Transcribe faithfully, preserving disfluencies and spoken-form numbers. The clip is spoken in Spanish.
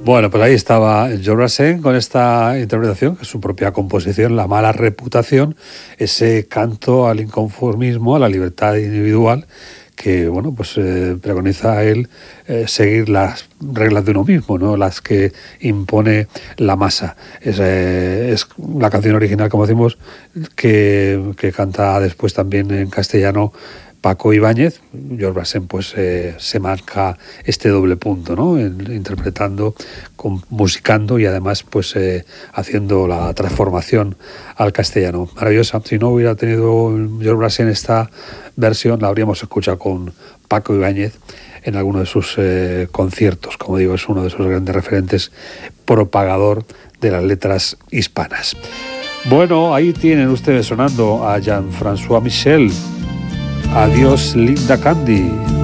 Bueno, pues ahí estaba George Brassens con esta interpretación, que es su propia composición, La mala reputación, ese canto al inconformismo, a la libertad individual, que bueno, pues eh, preconiza a él eh, seguir las reglas de uno mismo, no las que impone la masa. Es, eh, es la canción original, como decimos, que, que canta después también en castellano Paco Ibáñez. George Brassens pues eh, se marca este doble punto, ¿no? En, interpretando, con, musicando y además pues eh, haciendo la transformación al castellano. Maravillosa. Si no hubiera tenido George Brassens esta versión, la habríamos escuchado con Paco Ibáñez en alguno de sus eh, conciertos. Como digo, es uno de sus grandes referentes, propagador de las letras hispanas. Bueno, ahí tienen ustedes sonando a Jean-François Michel. Adiós, Linda Candy.